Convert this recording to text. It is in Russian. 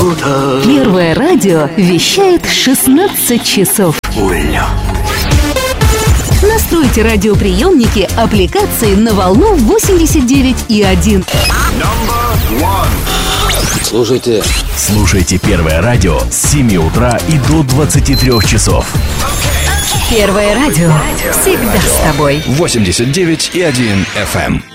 круто. Первое радио вещает 16 часов. Уля. Настройте радиоприемники аппликации на волну 89,1. Слушайте Первое радио с 7 утра и до 23 часов. Первое радио всегда с тобой. 89,1 FM.